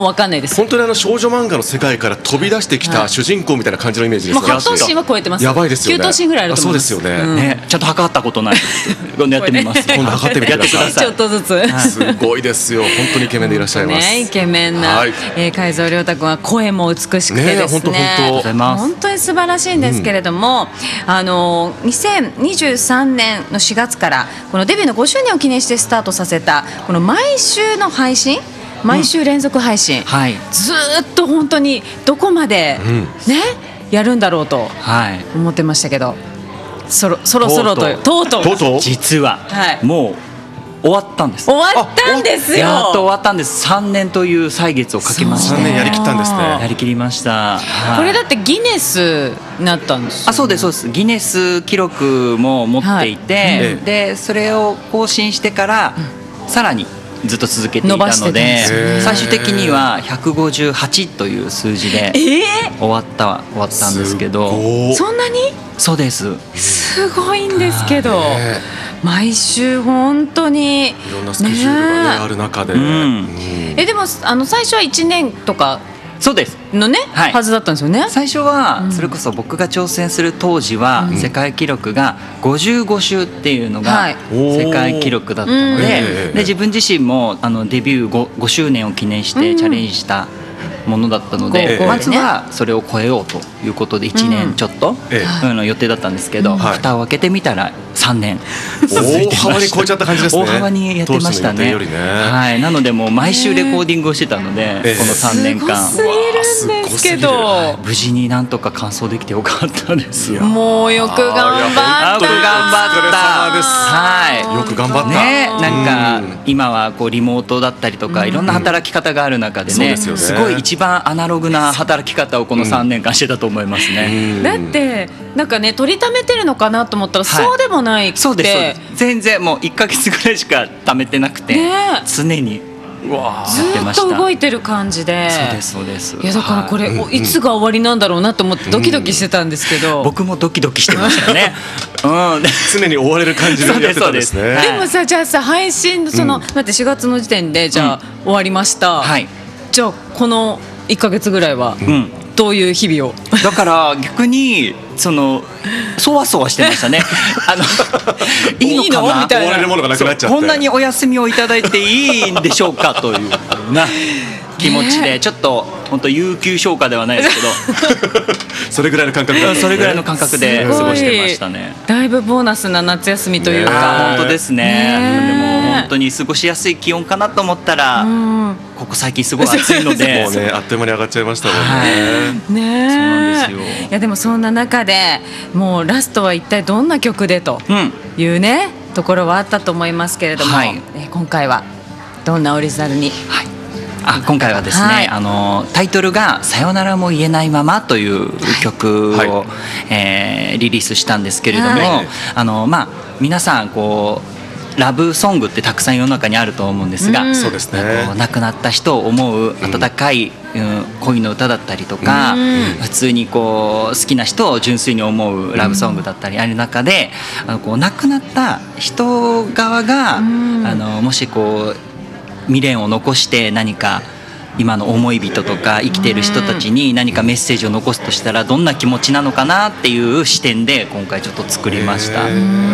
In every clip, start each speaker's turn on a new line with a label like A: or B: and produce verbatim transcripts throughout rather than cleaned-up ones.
A: わかんないです。
B: 本当にあの少女漫画の世界から飛び出してきた主人公みたいな感じのイメージです
A: もうはち頭身は超えてます。
B: やばいですよね。
A: きゅう頭身ぐらいあると思います。
B: そうですよね。
A: うん
C: ね、ちゃんと測ったことない。今度やってみます。
B: 今度測ってみてください。
A: ちょっとずつ。
B: すごいですよ。本当にイケメンでいらっしゃいます。
A: ね、イケメンな、はい、えー、海蔵亮太君は声も美しくてですね。
B: ね、本当本当。
A: 本当に素晴らしいんですけれども、うん、あのにせんにじゅうさんねんのしがつからこのデビューのごしゅうねんを記念してスタートさせたこの毎週の配信。毎週連続配信、うん、はい、ずっと本当にどこまで、うん、ね、やるんだろうと思ってましたけど、そろそろそろととうとう
C: とうとう実は、はい、もう終わったんです。
A: 終わったんですよ。
C: やっと終わったんです。さんねんという歳月をかけまして、
B: さんねんやりきったんですね。
C: やりきりました、はい、
A: これだってギネスになったんですよ、ね、
C: あ、そうですそうです。ギネス記録も持っていて、はい、でそれを更新してから、うん、さらにずっと続けていたので、最終的にはひゃくごじゅうはちという数字で終わった終わったんですけど、
A: そんなに？
C: そうです。
A: すごいんですけど、毎週本当に
B: いろんなスケジュールが、ね、ある中で、うん、
A: えでもあの最初はいちねんとか
C: そうです
A: のね、はい、はずだったんですよね。
C: 最初はそれこそ僕が挑戦する当時は世界記録がごじゅうご週っていうのが世界記録だったので、で自分自身もあのデビュー 5, ごしゅうねんを記念してチャレンジしたものだったので、まずはそれを超えようということでいちねんちょっとの予定だったんですけど、蓋を開けてみたらさんねん続いてました。
B: 大幅に超えちゃった感じですね。
C: 大幅にやってましたね。はい、なのでもう毎週レコーディングをしてたので、このさんねんかん
A: すごすぎるんですけど、
C: 無事になんとか完走できてよかったですよ。
A: もうよく頑張った。
C: よく頑張った。
B: はい、よく頑張った
C: ね。なんか今はこうリモートだったりとかいろんな働き方がある中でね、すごい一番アナログな働き方をこのさんねんかんしてたと思いますね。
A: だってなんかね、取りためてるのかなと思ったらそうでもないくて、
C: そうですそうです。全然もういっかげつぐらいしかためてなくて、常に
A: ずっと動いてる感じで。
C: そうですそうです。
A: いやだからこれ、はい、いつが終わりなんだろうなと思ってドキドキしてたんですけど、
C: うん、僕もドキドキしてましたね。うん、
B: 常に追われる感じでやってたんですね。
A: でもさ、じゃあさ、配信その、うん、だってしがつの時点でじゃあ、うん、終わりました、はい、じゃあこのいっかげつぐらいは、うん、どういう日々を。
C: だから逆にそのそわそわしてましたね。あのいいのかなみたいな、こんなにお休みをいただいていいんでしょうかというな気持ちで、ちょっと本当有給消化ではないですけど
B: それぐらいの感覚で、
C: それぐらいの感覚で過ごしてましたね。
A: だいぶボーナスな夏休みというか、
C: 本当ですね。でも本当に過ごしやすい気温かなと思ったら、ここ最近すごい暑いので
B: もうね、あっという間に上がっちゃいましたもんね。
A: ね、そうなんですよ。いやでもそんな中でもうラストは一体どんな曲でというね、うん、ところはあったと思いますけれども、はい、え今回はどんなオリジナルに、はい、
C: あ今回はですね、はい、あのタイトルが「さよならも言えないまま」という曲を、はい、えー、リリースしたんですけれども、はい、あのまあ、皆さんこうラブソングってたくさん世の中にあると思うんですが、うん、
B: そうですね、
C: 亡くなった人を思う温かい、うん、恋の歌だったりとか、うん、普通にこう好きな人を純粋に思うラブソングだったりある中で、あのこう亡くなった人側が、うん、あのもしこう未練を残して何か今の思い人とか生きている人たちに何かメッセージを残すとしたらどんな気持ちなのかなっていう視点で今回ちょっと作りました。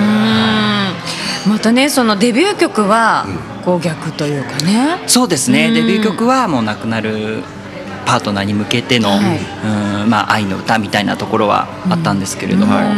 A: またね、そのデビュー曲はこう逆というかね、
C: そうですね、デビュー曲はもう亡くなるパートナーに向けての、はい、うん、まあ、愛の歌みたいなところはあったんですけれども、うん、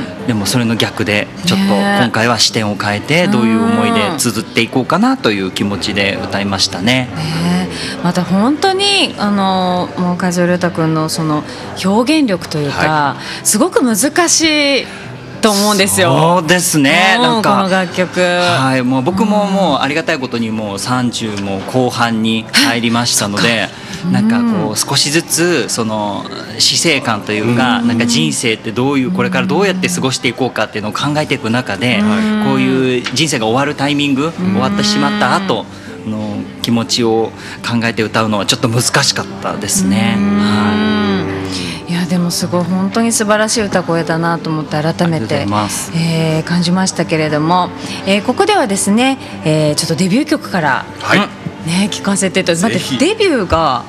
C: でもそれの逆でちょっと今回は視点を変えてどういう思いで綴っていこうかなという気持ちで歌いましたね。
A: ね、また本当にあのもう海蔵亮太君のその表現力というか、はい、すごく難しいと思うんですよ。
C: そうですね、なんか
A: この楽曲、
C: はい、もう僕ももうありがたいことにもうさんじゅうも後半に入りましたので、なんかこう少しずつその死生観というか、なんか人生ってどういうこれからどうやって過ごしていこうかっていうのを考えていく中で、こういう人生が終わるタイミング、終わってしまった後の気持ちを考えて歌うのはちょっと難しかったですね。はい、
A: いやでもすごい本当に素晴らしい歌声だなと思って改めて、えー、感じましたけれども、えー、ここではですね、えー、ちょっとデビュー曲から、はい、 ね聞かせてと、だって
B: ぜひ
A: デビューが